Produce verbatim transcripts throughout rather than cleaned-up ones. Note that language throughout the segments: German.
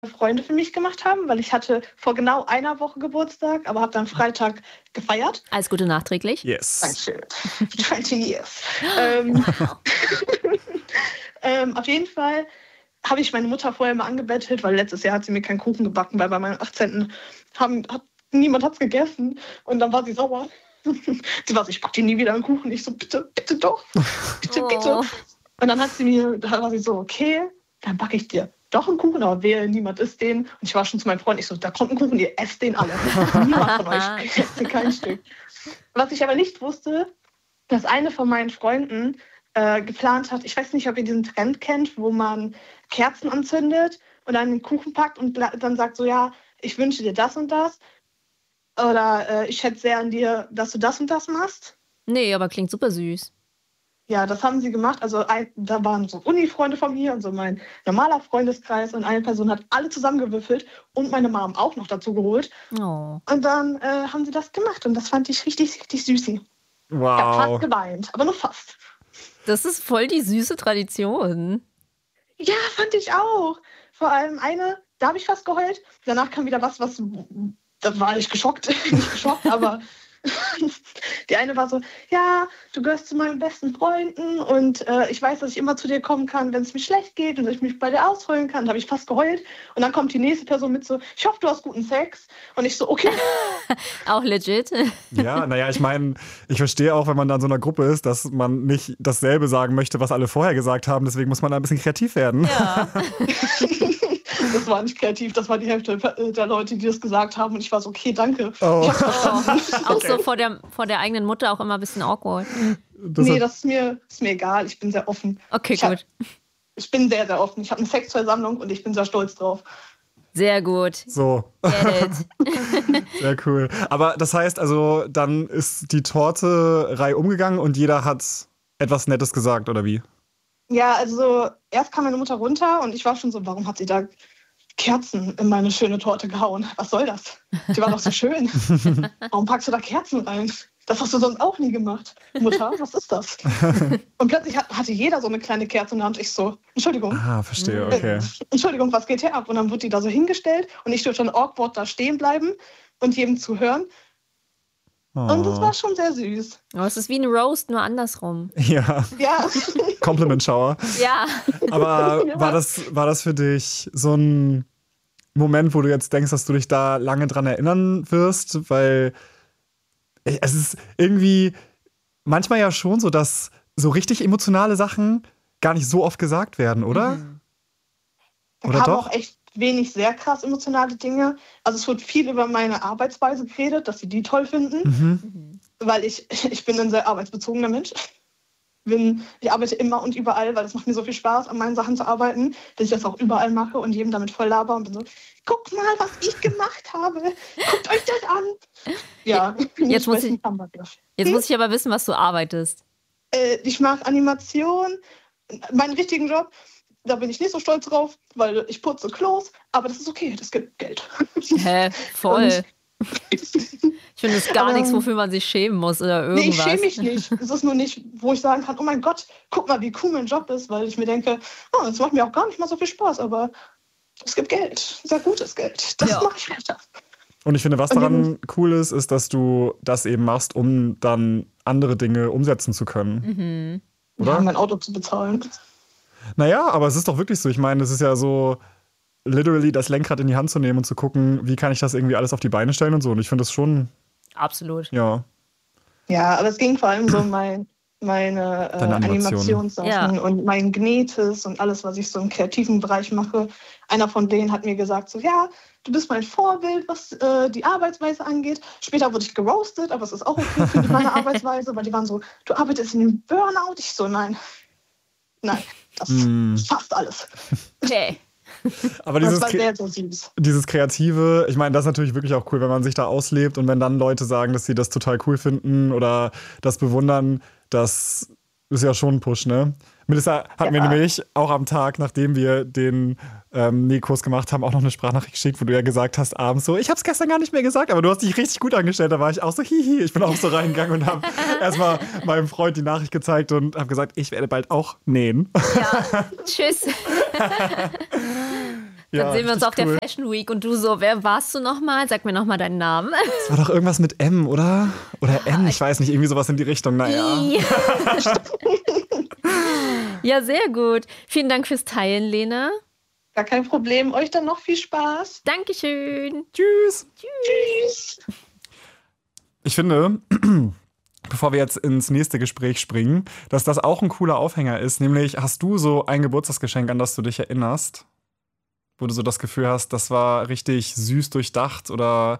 Freunde für mich gemacht haben, weil ich hatte vor genau einer Woche Geburtstag, aber habe dann Freitag gefeiert. Alles Gute nachträglich. Yes. Dankeschön. zwanzig years. ähm, ähm, auf jeden Fall habe ich meine Mutter vorher mal angebettelt, weil letztes Jahr hat sie mir keinen Kuchen gebacken, weil bei meinem achtzehnten Haben, hat, niemand hat es gegessen. Und dann war sie sauer. Sie war so, ich back dir nie wieder einen Kuchen. Ich so, bitte, bitte doch. Bitte, Oh. bitte. Und dann hat sie mir, da war sie so, okay, dann backe ich dir doch einen Kuchen, aber wehe, niemand isst den. Und ich war schon zu meinem Freund, ich so, da kommt ein Kuchen, ihr esst den alle. Niemand von euch isst kein Stück. Was ich aber nicht wusste, dass eine von meinen Freunden äh, geplant hat, ich weiß nicht, ob ihr diesen Trend kennt, wo man Kerzen anzündet und dann den Kuchen packt und dann sagt so, ja, ich wünsche dir das und das. Oder äh, ich hätte sehr an dir, dass du das und das machst. Nee, aber klingt super süß. Ja, das haben sie gemacht. Also ein, da waren so Uni-Freunde von mir und so mein normaler Freundeskreis. Und eine Person hat alle zusammengewürfelt und meine Mom auch noch dazu geholt. Oh. Und dann äh, haben sie das gemacht. Und das fand ich richtig, richtig süßi. Wow. Ich habe fast geweint, aber nur fast. Das ist voll die süße Tradition. Ja, fand ich auch. Vor allem eine, da habe ich fast geheult. Danach kam wieder was, was, da war ich geschockt. Nicht geschockt, aber die eine war so, ja, du gehörst zu meinen besten Freunden und äh, ich weiß, dass ich immer zu dir kommen kann, wenn es mir schlecht geht und dass ich mich bei dir ausholen kann. Da habe ich fast geheult. Und dann kommt die nächste Person mit so, ich hoffe, du hast guten Sex. Und ich so, okay. Auch legit. Ja, naja, ich meine, ich verstehe auch, wenn man da in so einer Gruppe ist, dass man nicht dasselbe sagen möchte, was alle vorher gesagt haben. Deswegen muss man da ein bisschen kreativ werden. Ja. Das war nicht kreativ, das war die Hälfte der Leute, die das gesagt haben. Und ich war so, okay, danke. Oh. Ich hab's verstanden. Auch so vor der, vor der eigenen Mutter auch immer ein bisschen awkward. Das Nee, hat- das ist mir, ist mir egal. Ich bin sehr offen. Okay, Ich hab- gut. Ich bin sehr, sehr offen. Ich habe eine Sexversammlung und ich bin sehr stolz drauf. Sehr gut. So, Get it. sehr cool. Aber das heißt also, dann ist die Torte-Reihe umgegangen und jeder hat etwas Nettes gesagt, oder wie? Ja, also erst kam meine Mutter runter und ich war schon so, warum hat sie da Kerzen in meine schöne Torte gehauen? Was soll das? Die war doch so schön. Warum packst du da Kerzen rein? Das hast du sonst auch nie gemacht. Mutter, was ist das? Und plötzlich hat, hatte jeder so eine kleine Kerze in der Hand. Ich so, Entschuldigung. Ah, verstehe, okay. Äh, Entschuldigung, was geht hier ab? Und dann wurde die da so hingestellt und ich durfte dann awkward da stehen bleiben und jedem zuhören. Und das Oh. war schon sehr süß. Oh, es ist wie ein Roast, nur andersrum. Ja, Ja. Compliment Shower. Ja. Aber Ja. war das, war das für dich so ein Moment, wo du jetzt denkst, dass du dich da lange dran erinnern wirst? Weil es ist irgendwie manchmal ja schon so, dass so richtig emotionale Sachen gar nicht so oft gesagt werden, oder? Da Oder kamen doch? auch echt wenig sehr krass emotionale Dinge. Also es wird viel über meine Arbeitsweise geredet, dass sie die toll finden, Mhm. weil ich, ich bin ein sehr arbeitsbezogener Mensch. Bin, ich arbeite immer und überall, weil es macht mir so viel Spaß, an meinen Sachen zu arbeiten, dass ich das auch überall mache und jedem damit voll laber und bin so, guck mal, was ich gemacht habe. Guckt euch das an. Ja, Jetzt muss ich- Hamburger. Jetzt muss ich aber wissen, was du arbeitest. Äh, ich mache Animation, meinen richtigen Job. Da bin ich nicht so stolz drauf, weil ich putze Klos, aber das ist okay, das gibt Geld. Hä? Voll. Ich finde, es ist gar Aber- nichts, wofür man sich schämen muss oder Nee, ich irgendwas. schäme mich nicht. Es ist nur nicht, wo ich sagen kann, oh mein Gott, guck mal, wie cool mein Job ist, weil ich mir denke, oh, das macht mir auch gar nicht mal so viel Spaß, aber es gibt Geld, sehr gutes Geld. Das Ja. mache ich weiter. Und ich finde, was Und daran cool ist, ist, dass du das eben machst, um dann andere Dinge umsetzen zu können. Mhm. Oder? Ja, mein Auto zu bezahlen. Naja, aber es ist doch wirklich so. Ich meine, es ist ja so, literally das Lenkrad in die Hand zu nehmen und zu gucken, wie kann ich das irgendwie alles auf die Beine stellen und so. Und ich finde das schon, Absolut. ja. Ja, aber es ging vor allem so um mein, meine äh, Deine Animation. Animationssachen Ja. und mein Gnetes und alles, was ich so im kreativen Bereich mache. Einer von denen hat mir gesagt, so ja, du bist mein Vorbild, was äh, die Arbeitsweise angeht. Später wurde ich geroastet, aber es ist auch okay für meine Arbeitsweise, weil die waren so, du arbeitest in dem Burnout. Ich so, nein, nein, das Hm. ist fast alles. Okay. Aber Das dieses, war Kre- sehr, sehr süß. dieses Kreative, ich meine, das ist natürlich wirklich auch cool, wenn man sich da auslebt und wenn dann Leute sagen, dass sie das total cool finden oder das bewundern, das ist ja schon ein Push, ne? Melissa hat mir Ja. nämlich auch am Tag, nachdem wir den ähm, Nähkurs gemacht haben, auch noch eine Sprachnachricht geschickt, wo du ja gesagt hast abends so, ich hab's gestern gar nicht mehr gesagt, aber du hast dich richtig gut angestellt. Da war ich auch so, hihi. Ich bin auch so reingegangen und habe erstmal meinem Freund die Nachricht gezeigt und habe gesagt, ich werde bald auch nähen. Ja. Tschüss. Dann Ja, sehen wir uns richtig auf der cool. Fashion Week und du so, wer warst du nochmal? Sag mir nochmal deinen Namen. Das war doch irgendwas mit M, oder? Oder N, ich weiß nicht, irgendwie sowas in die Richtung, naja. I. Ja, sehr gut. Vielen Dank fürs Teilen, Lena. Gar kein Problem. Euch dann noch viel Spaß. Dankeschön. Tschüss. Tschüss. Ich finde, bevor wir jetzt ins nächste Gespräch springen, dass das auch ein cooler Aufhänger ist. Nämlich, hast du so ein Geburtstagsgeschenk, an das du dich erinnerst? Wo du so das Gefühl hast, das war richtig süß durchdacht oder.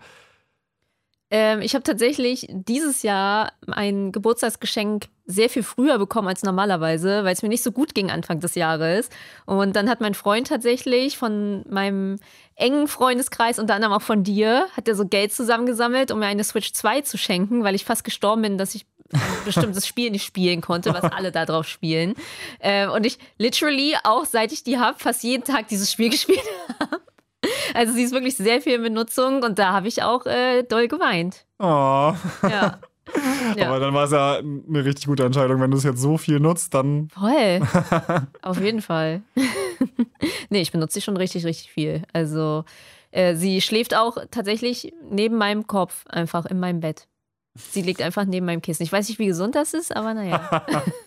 Ähm, ich habe tatsächlich dieses Jahr ein Geburtstagsgeschenk sehr viel früher bekommen als normalerweise, weil es mir nicht so gut ging Anfang des Jahres. Und dann hat mein Freund tatsächlich von meinem engen Freundeskreis, unter anderem auch von dir, hat er so Geld zusammengesammelt, um mir eine Switch zwei zu schenken, weil ich fast gestorben bin, dass ich ein bestimmtes Spiel nicht spielen konnte, was alle da drauf spielen. Ähm, und ich literally auch, seit ich die habe, fast jeden Tag dieses Spiel gespielt habe. Also sie ist wirklich sehr viel in Benutzung und da habe ich auch äh, doll geweint. Oh. Ja. Ja. Aber dann war es ja eine richtig gute Entscheidung. Wenn du es jetzt so viel nutzt, dann. Voll. Auf jeden Fall. Nee, ich benutze sie schon richtig, richtig viel. Also äh, sie schläft auch tatsächlich neben meinem Kopf, einfach in meinem Bett. Sie liegt einfach neben meinem Kissen. Ich weiß nicht, wie gesund das ist, aber naja.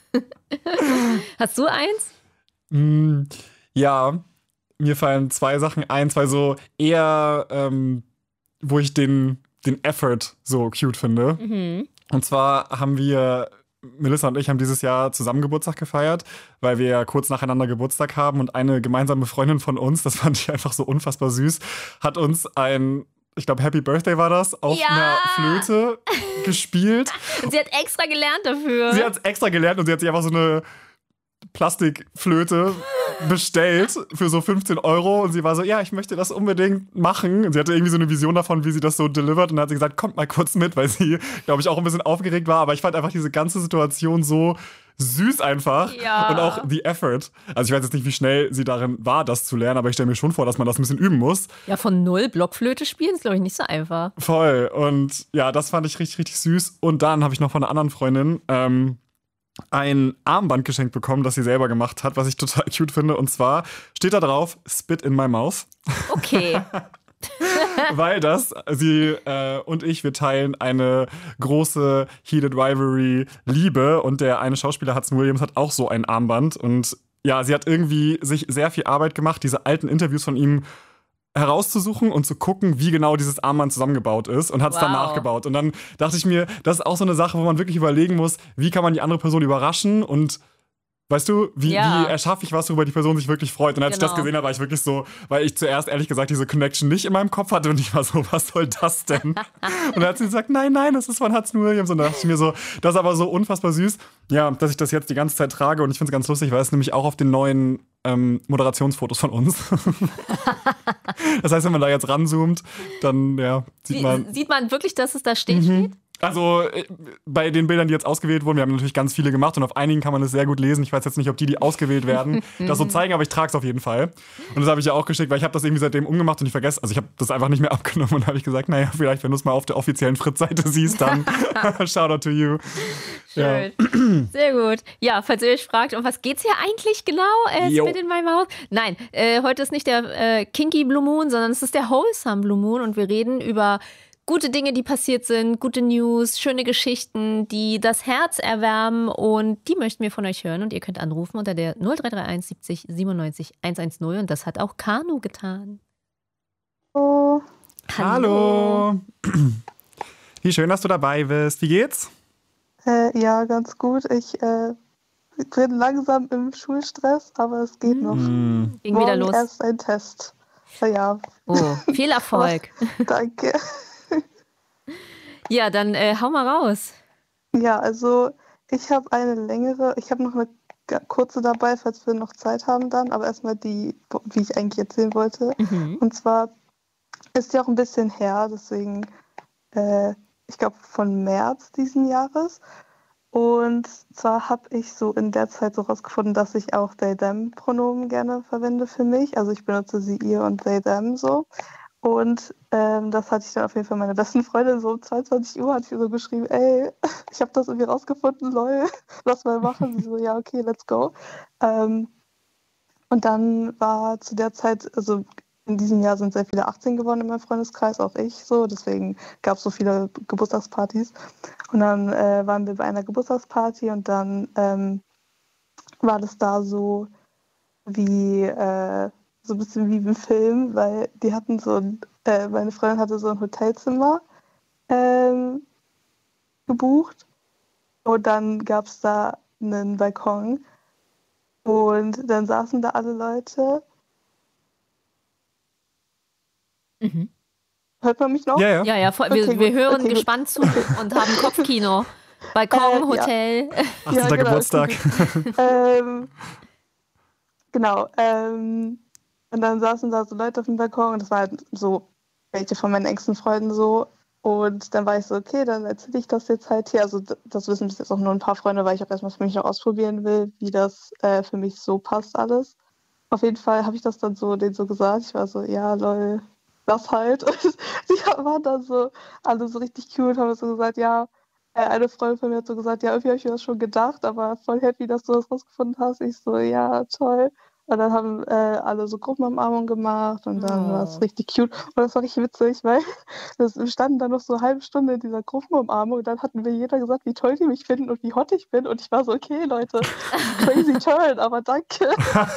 Hast du eins? Mm, ja, mir fallen zwei Sachen ein. Zwei so eher, ähm, wo ich den, den Effort so cute finde. Mhm. Und zwar haben wir, Melissa und ich haben dieses Jahr zusammen Geburtstag gefeiert, weil wir ja kurz nacheinander Geburtstag haben und eine gemeinsame Freundin von uns, das fand ich einfach so unfassbar süß, hat uns ein, ich glaube Happy Birthday war das, auf Ja. einer Flöte gespielt. Und sie hat extra gelernt dafür. Sie hat es extra gelernt und sie hat sich einfach so eine Plastikflöte bestellt für so fünfzehn Euro und sie war so, ja, ich möchte das unbedingt machen. Und sie hatte irgendwie so eine Vision davon, wie sie das so delivert und dann hat sie gesagt, kommt mal kurz mit, weil sie, glaube ich, auch ein bisschen aufgeregt war. Aber ich fand einfach diese ganze Situation so süß einfach Ja. und auch the effort. Also ich weiß jetzt nicht, wie schnell sie darin war, das zu lernen, aber ich stelle mir schon vor, dass man das ein bisschen üben muss. Ja, von null Blockflöte spielen ist, glaube ich, nicht so einfach. Voll. Und ja, das fand ich richtig, richtig süß. Und dann habe ich noch von einer anderen Freundin ähm, ein Armband geschenkt bekommen, das sie selber gemacht hat, was ich total cute finde. Und zwar steht da drauf, Spit in my mouth. Okay. Weil das, sie äh, und ich, wir teilen eine große Heated Rivalry Liebe. Und der eine Schauspieler, Hudson Williams, hat auch so ein Armband. Und ja, sie hat irgendwie sich sehr viel Arbeit gemacht, diese alten Interviews von ihm herauszusuchen und zu gucken, wie genau dieses Armband zusammengebaut ist und hat es Wow. dann nachgebaut. Und dann dachte ich mir, das ist auch so eine Sache, wo man wirklich überlegen muss, wie kann man die andere Person überraschen und weißt du, wie, Ja. wie erschaffe ich was, worüber die Person sich wirklich freut. Und als ich Genau. das gesehen habe, war ich wirklich so, weil ich zuerst ehrlich gesagt diese Connection nicht in meinem Kopf hatte und ich war so, was soll das denn? Und dann hat sie gesagt, nein, nein, das ist von Hudson Williams. Und dann dachte ich mir so, das ist aber so unfassbar süß, ja, dass ich das jetzt die ganze Zeit trage. Und ich finde es ganz lustig, weil es nämlich auch auf den neuen ähm, Moderationsfotos von uns. Das heißt, wenn man da jetzt ranzoomt, dann ja, sieht Wie, man. sieht man wirklich, dass es da steht? Mhm. steht? Also äh, bei den Bildern, die jetzt ausgewählt wurden, wir haben natürlich ganz viele gemacht und auf einigen kann man es sehr gut lesen. Ich weiß jetzt nicht, ob die, die ausgewählt werden, das so zeigen, aber ich trage es auf jeden Fall. Und das habe ich ja auch geschickt, weil ich habe das irgendwie seitdem umgemacht und ich vergesse, also ich habe das einfach nicht mehr abgenommen und habe ich gesagt, naja, vielleicht, wenn du es mal auf der offiziellen Fritz-Seite siehst, dann Shoutout to you. Ja. Schön. Sehr gut. Ja, falls ihr euch fragt, um was geht's hier eigentlich genau? Äh, Jo. Spit in my mouth? Nein, äh, heute ist nicht der äh, Kinky Blue Moon, sondern es ist der Wholesome Blue Moon und wir reden über gute Dinge, die passiert sind, gute News, schöne Geschichten, die das Herz erwärmen und die möchten wir von euch hören und ihr könnt anrufen unter der null drei drei eins siebzig siebenundneunzig hundertzehn und das hat auch Kanu getan. Oh, Hallo. Wie schön, dass du dabei bist. Wie geht's? äh, ja, ganz gut. Ich äh, bin langsam im Schulstress, aber es geht noch. Hm. Ging wieder Morgen los. erst ein Test. Ja, ja, Oh, viel Erfolg. danke. Ja, dann äh, hau mal raus. Ja, also ich habe eine längere, ich habe noch eine ga- kurze dabei, falls wir noch Zeit haben dann, aber erstmal die, wie ich eigentlich erzählen wollte. Mhm. Und zwar ist ja auch ein bisschen her, deswegen, äh, ich glaube von März diesen Jahres. Und zwar habe ich so in der Zeit so rausgefunden, dass ich auch they-them-Pronomen gerne verwende für mich. Also ich benutze sie, ihr und they-them so. Und ähm, das hatte ich dann auf jeden Fall meiner besten Freundin so um zweiundzwanzig Uhr hat sie so geschrieben, ey, ich habe das irgendwie rausgefunden, lol, lass mal machen. Sie so, ja, okay, let's go. Ähm, und dann war zu der Zeit, also in diesem Jahr sind sehr viele achtzehn geworden in meinem Freundeskreis, auch ich so. Deswegen gab es so viele Geburtstagspartys. Und dann äh, waren wir bei einer Geburtstagsparty und dann ähm, war das da so wie, äh, so ein bisschen wie im Film, weil die hatten so ein, äh, meine Freundin hatte so ein Hotelzimmer ähm, gebucht und dann gab es da einen Balkon und dann saßen da alle Leute. Mhm. Hört man mich noch? Ja, ja. Ja, ja, voll, wir, Okay, wir gut. hören Okay, gut. gespannt zu und haben Kopfkino. Balkon, Äh, ja. Hotel. achtzehnten Ja, genau, Geburtstag. ähm, genau. Ähm, und dann saßen da so Leute auf dem Balkon und das war halt so welche von meinen engsten Freunden so. Und dann war ich so, okay, dann erzähle ich das jetzt halt hier. Also d- das wissen bis jetzt auch nur ein paar Freunde, weil ich auch erstmal für mich noch ausprobieren will, wie das äh, für mich so passt alles. Auf jeden Fall habe ich das dann so denen so gesagt. Ich war so, ja, lol, das halt. Und die waren dann so alle so richtig cute, haben so gesagt, ja, äh, eine Freundin von mir hat so gesagt, ja, irgendwie habe ich mir das schon gedacht, aber voll happy, dass du das rausgefunden hast. Ich so, ja, toll. Und dann haben äh, alle so Gruppenumarmungen gemacht und dann war es Oh. richtig cute. Und das war richtig witzig, weil das, wir standen dann noch so eine halbe Stunde in dieser Gruppenumarmung und dann hatten wir jeder gesagt, wie toll die mich finden und wie hot ich bin. Und ich war so, okay, Leute, crazy turn, aber danke.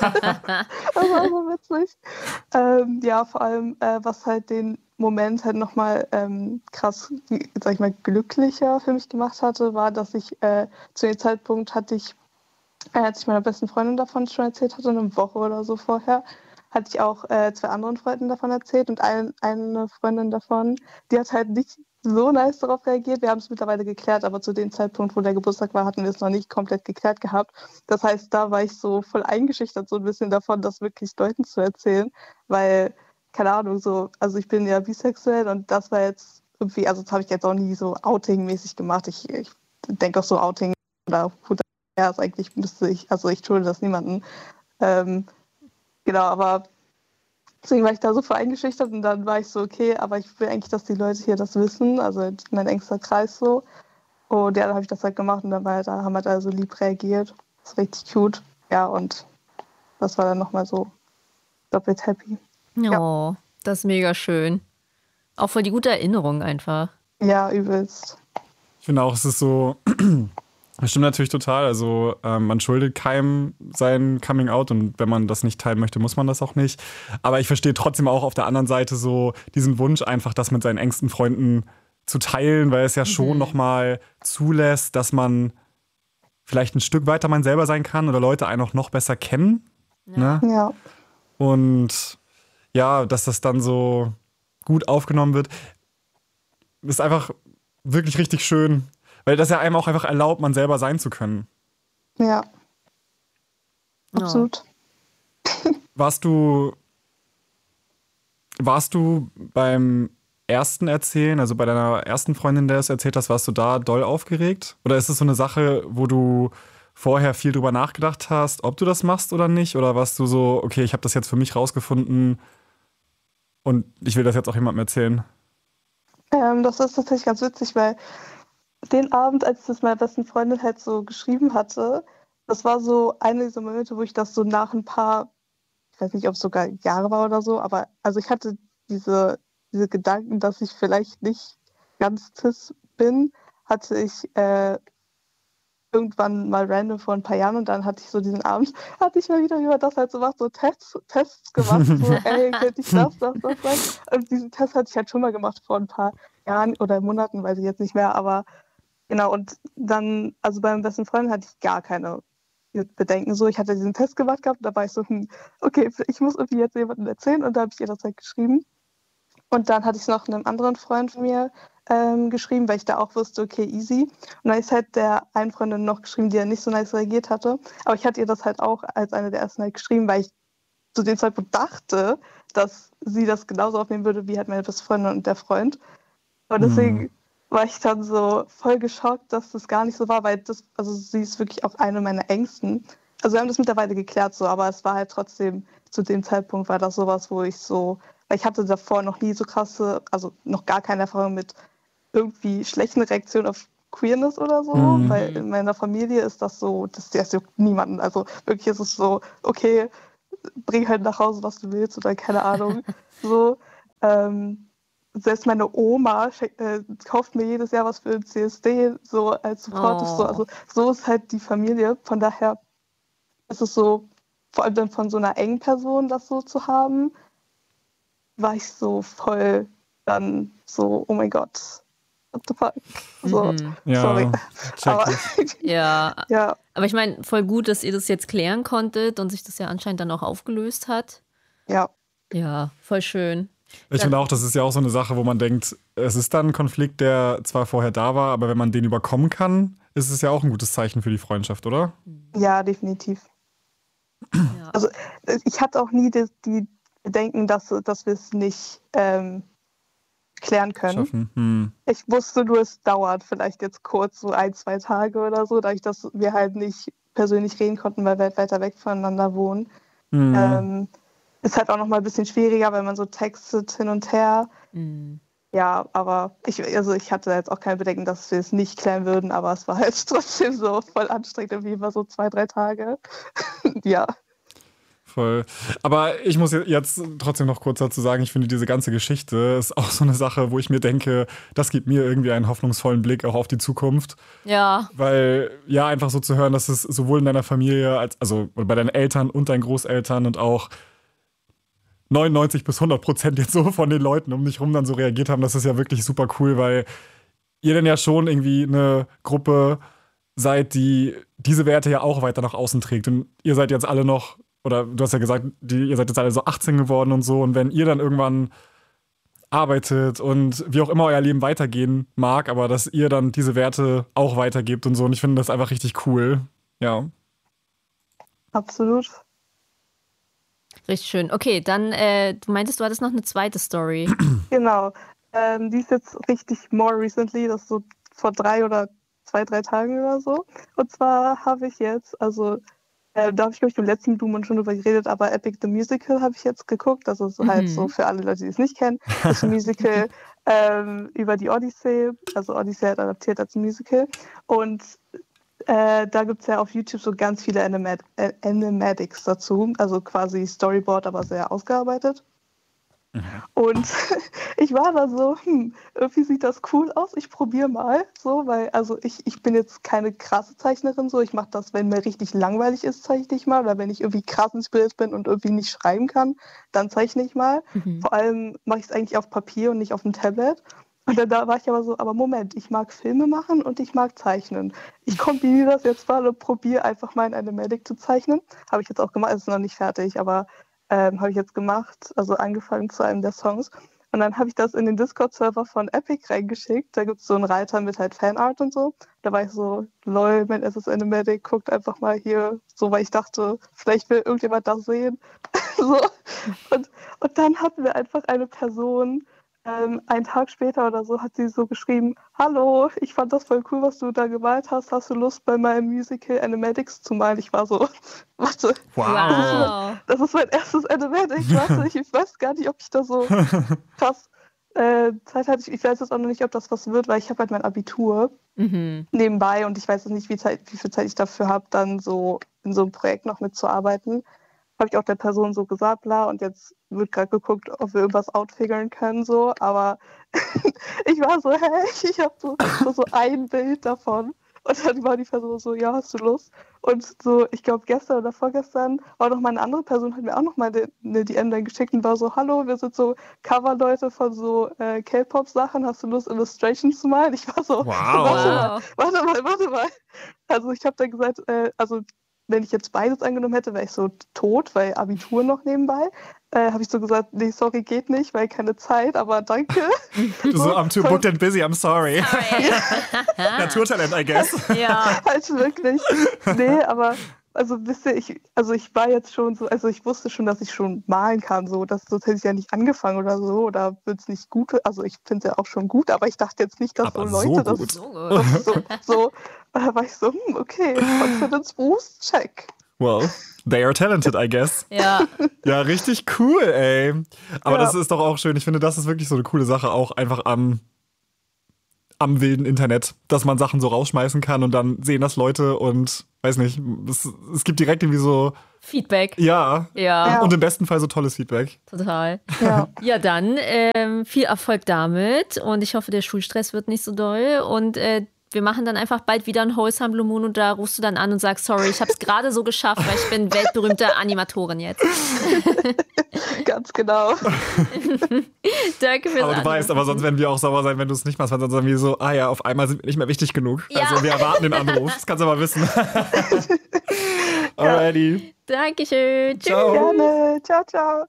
Das war so witzig. Ähm, ja, vor allem, äh, was halt den Moment halt nochmal ähm, krass, wie- sag ich mal, glücklicher für mich gemacht hatte, war, dass ich äh, zu dem Zeitpunkt hatte ich, äh, als ich meiner besten Freundin davon schon erzählt hatte, eine Woche oder so vorher, hatte ich auch äh, zwei anderen Freunden davon erzählt und ein, eine Freundin davon, die hat halt nicht so nice darauf reagiert. Wir haben es mittlerweile geklärt, aber zu dem Zeitpunkt, wo der Geburtstag war, hatten wir es noch nicht komplett geklärt gehabt. Das heißt, da war ich so voll eingeschüchtert, so ein bisschen davon, das wirklich Leuten zu erzählen, weil, keine Ahnung, so, also ich bin ja bisexuell und das war jetzt irgendwie, also das habe ich jetzt auch nie so Outing-mäßig gemacht. Ich, ich denke auch so Outing oder gut, ja, ist eigentlich müsste ich, also ich schulde das niemandem. Ähm, genau, aber deswegen war ich da so voll eingeschüchtert und dann war ich so, okay, aber ich will eigentlich, dass die Leute hier das wissen, also mein engster Kreis so. Und ja, dann habe ich das halt gemacht und dann war, da haben halt alle so lieb reagiert. Das ist richtig cute. Ja, und das war dann nochmal so doppelt happy. Ja. Oh, das ist mega schön. Auch voll die gute Erinnerung einfach. Ja, übelst. Ich finde auch, es ist so, das stimmt natürlich total. Also ähm, man schuldet keinem sein Coming Out und wenn man das nicht teilen möchte, muss man das auch nicht. Aber ich verstehe trotzdem auch auf der anderen Seite so diesen Wunsch, einfach das mit seinen engsten Freunden zu teilen, weil es ja schon Mhm. nochmal zulässt, dass man vielleicht ein Stück weiter man selber sein kann oder Leute einen auch noch besser kennen. Ne? Ja. Und ja, dass das dann so gut aufgenommen wird, ist einfach wirklich richtig schön, weil das ja einem auch einfach erlaubt, man selber sein zu können. Ja, Oh. absolut. Warst du, warst du beim ersten Erzählen, also bei deiner ersten Freundin, der es erzählt hast, warst du da doll aufgeregt? Oder ist es so eine Sache, wo du vorher viel drüber nachgedacht hast, ob du das machst oder nicht? Oder warst du so, okay, ich habe das jetzt für mich rausgefunden und ich will das jetzt auch jemandem erzählen? Ähm, das ist tatsächlich ganz witzig, weil den Abend, als ich das meiner besten Freundin halt so geschrieben hatte, das war so einer dieser Momente, wo ich das so nach ein paar, ich weiß nicht, ob es sogar Jahre war oder so, aber also ich hatte diese, diese Gedanken, dass ich vielleicht nicht ganz cis bin, hatte ich äh, irgendwann mal random vor ein paar Jahren und dann hatte ich so diesen Abend, hatte ich mal wieder, wie man das halt so macht, so Tests, Tests gemacht, so, ey, könnte ich das, das, das sein? Und diesen Test hatte ich halt schon mal gemacht vor ein paar Jahren oder Monaten, weiß ich jetzt nicht mehr, aber genau, und dann, also bei meinem besten Freund hatte ich gar keine Bedenken, so, ich hatte diesen Test gemacht gehabt und da war ich so, hm, okay, ich muss irgendwie jetzt jemandem erzählen und da habe ich ihr das halt geschrieben. Und dann hatte ich es noch einem anderen Freund von mir ähm, geschrieben, weil ich da auch wusste, okay, easy. Und dann habe ich es halt der einen Freundin noch geschrieben, die ja nicht so nice reagiert hatte. Aber ich hatte ihr das halt auch als eine der ersten halt geschrieben, weil ich zu dem Zeitpunkt dachte, dass sie das genauso aufnehmen würde, wie halt meine beste Freundin und der Freund. Und deswegen Hm. war ich dann so voll geschockt, dass das gar nicht so war, weil das, also sie ist wirklich auch eine meiner Ängsten. Also wir haben das mittlerweile geklärt so, aber es war halt trotzdem, zu dem Zeitpunkt war das sowas, wo ich so, weil ich hatte davor noch nie so krasse, also noch gar keine Erfahrung mit irgendwie schlechten Reaktionen auf Queerness oder so, Mhm. weil in meiner Familie ist das so, das, das juckt niemanden. Also wirklich ist es so, okay, bring halt nach Hause, was du willst oder keine Ahnung. So, ähm, selbst meine Oma äh, kauft mir jedes Jahr was für den C S D, so als Support. Oh. So, also so ist halt die Familie. Von daher ist es so, vor allem dann von so einer engen Person das so zu haben, war ich so voll dann so, oh mein Gott, what the fuck? So, Mhm. Ja, sorry. check Aber, ich. Ja, ja, aber ich meine, voll gut, dass ihr das jetzt klären konntet und sich das ja anscheinend dann auch aufgelöst hat. ja. Ja, voll schön. Ich finde auch, das ist ja auch so eine Sache, wo man denkt, es ist dann ein Konflikt, der zwar vorher da war, aber wenn man den überkommen kann, ist es ja auch ein gutes Zeichen für die Freundschaft, oder? Ja, definitiv. Ja. Also ich hatte auch nie die, die Bedenken, dass, dass wir es nicht ähm, klären können. Schaffen. Hm. Ich wusste nur, es dauert vielleicht jetzt kurz, so ein, zwei Tage oder so, dadurch, dass wir halt nicht persönlich reden konnten, weil wir halt weiter weg voneinander wohnen. Hm. Ähm, ist halt auch nochmal ein bisschen schwieriger, wenn man so textet hin und her. Mhm. Ja, aber ich, also ich hatte jetzt auch keine Bedenken, dass wir es nicht klären würden, aber es war halt trotzdem so voll anstrengend, irgendwie immer so zwei, drei Tage. Ja. Voll. Aber ich muss jetzt trotzdem noch kurz dazu sagen, ich finde, diese ganze Geschichte ist auch so eine Sache, wo ich mir denke, das gibt mir irgendwie einen hoffnungsvollen Blick auch auf die Zukunft. Ja. Weil, ja, einfach so zu hören, dass es sowohl in deiner Familie, als also bei deinen Eltern und deinen Großeltern und auch neunundneunzig bis hundert Prozent jetzt so von den Leuten um dich rum dann so reagiert haben, das ist ja wirklich super cool, weil ihr dann ja schon irgendwie eine Gruppe seid, die diese Werte ja auch weiter nach außen trägt. Und ihr seid jetzt alle noch, oder du hast ja gesagt, die, ihr seid jetzt alle so achtzehn geworden und so. Und wenn ihr dann irgendwann arbeitet und wie auch immer euer Leben weitergehen mag, aber dass ihr dann diese Werte auch weitergebt und so. Und ich finde das einfach richtig cool. Ja. Absolut. Richtig schön. Okay, dann, äh, du meintest, du hattest noch eine zweite Story. Genau. Ähm, die ist jetzt richtig more recently, das ist so vor drei oder zwei, drei Tagen oder so. Und zwar habe ich jetzt, also äh, da habe ich, glaube ich, im letzten Blumen schon drüber geredet, aber Epic the Musical habe ich jetzt geguckt. Das ist Mhm. halt so für alle Leute, die es nicht kennen. Das ist ein Musical ähm, über die Odyssey. Also Odyssey hat adaptiert als Musical. Und äh, da gibt es ja auf YouTube so ganz viele Animat äh, Animatics dazu. Also quasi Storyboard, aber sehr ausgearbeitet. Und ich war da so, hm, irgendwie sieht das cool aus, ich probiere mal. So, weil, also ich, ich bin jetzt keine krasse Zeichnerin, so ich mache das, wenn mir richtig langweilig ist, zeichne ich mal. Oder wenn ich irgendwie krass inspiriert bin und irgendwie nicht schreiben kann, dann zeichne ich mal. Mhm. Vor allem mache ich es eigentlich auf Papier und nicht auf dem Tablet. Und dann da war ich aber so, aber Moment, ich mag Filme machen und ich mag zeichnen. Ich kombiniere das jetzt mal und probiere einfach mal in Animatic zu zeichnen. Habe ich jetzt auch gemacht, es ist noch nicht fertig, aber Ähm, habe ich jetzt gemacht, also angefangen zu einem der Songs. Und dann habe ich das in den Discord-Server von Epic reingeschickt. Da gibt es so einen Reiter mit halt Fanart und so. Da war ich so, lol, mein S S Animatic, guckt einfach mal hier. So, weil ich dachte, vielleicht will irgendjemand das sehen. so. und, und dann hatten wir einfach eine Person, ähm, einen Tag später oder so, hat sie so geschrieben, hallo, ich fand das voll cool, was du da gemalt hast. Hast du Lust, bei meinem Musical Animatics zu malen? Ich war so, warte, Wow. das ist mein erstes Animatic. Warte, ich weiß gar nicht, ob ich da so krass äh, Zeit hatte. Ich, ich weiß jetzt auch noch nicht, ob das was wird, weil ich habe halt mein Abitur Mhm. nebenbei und ich weiß jetzt nicht, wie, Zeit, wie viel Zeit ich dafür habe, dann so in so einem Projekt noch mitzuarbeiten. Habe ich auch der Person so gesagt, bla, und jetzt wird gerade geguckt, ob wir irgendwas outfiguren können, so, aber ich war so, hä, ich habe so, so, so ein Bild davon. Und dann war die Person so, ja, hast du Lust? Und so, ich glaube, gestern oder vorgestern war noch mal eine andere Person, hat mir auch noch mal eine, eine D M dann geschickt und war so, hallo, wir sind so Coverleute von so äh, K-Pop-Sachen, hast du Lust, Illustrations zu malen? Ich war so, Wow. warte mal, Wow. warte mal, warte mal. Also ich habe dann gesagt, äh, also wenn ich jetzt beides angenommen hätte, wäre ich so tot, weil Abitur noch nebenbei. Äh, habe ich so gesagt, nee, sorry, geht nicht, weil keine Zeit, aber danke. So, I'm too booked and busy, I'm sorry. Naturtalent, I guess. Ja. halt wirklich. Nee, aber also wisst ihr, ich, also ich war jetzt schon so, also ich wusste schon, dass ich schon malen kann, so, das, sonst hätte ich ja nicht angefangen oder so, oder wird es nicht gut, also ich finde es ja auch schon gut, aber ich dachte jetzt nicht, dass Aber so so Leute gut. das So gut. das so, so, und da war ich so, hm, okay, Confidence Boost, check. Well, they are talented, I guess. Ja. Ja, richtig cool, ey. Aber Ja. das ist doch auch schön. Ich finde, das ist wirklich so eine coole Sache, auch einfach am, am wilden Internet, dass man Sachen so rausschmeißen kann und dann sehen das Leute und weiß nicht, es, es gibt direkt irgendwie so Feedback. Ja. Ja. Ja. Und im besten Fall so tolles Feedback. Total. Ja. Ja, dann ähm, viel Erfolg damit und ich hoffe, der Schulstress wird nicht so doll und äh, wir machen dann einfach bald wieder ein Wholesome Blue Moon und da rufst du dann an und sagst, sorry, ich habe es gerade so geschafft, weil ich bin weltberühmte Animatorin jetzt. Ganz genau. Danke fürs Aber du Anrufen. weißt, aber sonst werden wir auch sauer sein, wenn du es nicht machst, weil sonst sagen wir so, ah ja, auf einmal sind wir nicht mehr wichtig genug. Ja. Also wir erwarten den Anruf, das kannst du aber wissen. Alrighty. Dankeschön. Tschüss. Ciao. Gerne. Ciao, ciao.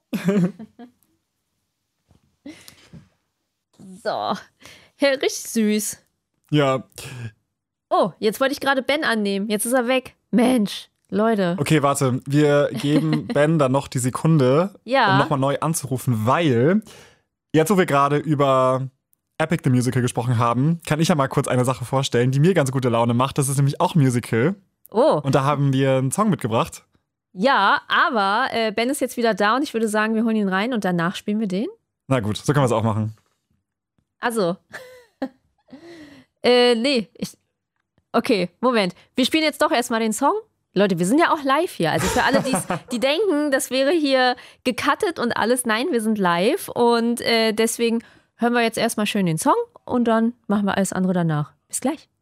So. Ja, richtig süß. Ja, Oh, jetzt wollte ich gerade Ben annehmen. Jetzt ist er weg. Mensch, Leute. okay, warte. Wir geben Ben dann noch die Sekunde, Ja. um nochmal neu anzurufen, weil jetzt, wo wir gerade über Epic the Musical gesprochen haben, kann ich ja mal kurz eine Sache vorstellen, die mir ganz gute Laune macht. Das ist nämlich auch ein Musical. Oh, Und da haben wir einen Song mitgebracht. ja, aber äh, Ben ist jetzt wieder da und ich würde sagen, wir holen ihn rein und danach spielen wir den. Na gut, so können wir es auch machen. Also. äh, nee, ich. Okay, Moment. Wir spielen jetzt doch erstmal den Song. Leute, wir sind ja auch live hier. Also für alle, die's, die denken, das wäre hier gecuttet und alles. Nein, wir sind live und äh, deswegen hören wir jetzt erstmal schön den Song und dann machen wir alles andere danach. Bis gleich.